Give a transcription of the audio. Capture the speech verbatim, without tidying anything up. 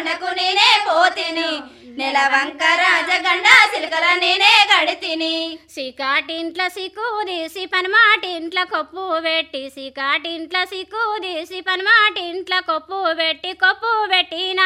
దండకు నేనే పోతిని నెలవంక రాజగండ సిలకల నేనే గడితిని సికాటింట్ల సిక్కు తీసి పనమాటింట్ల కొప్పు పెట్టి సికాటింట్ల సిక్కు తీసి పనమాటింట్ల కొప్పు పెట్టి కొప్పు పెట్టి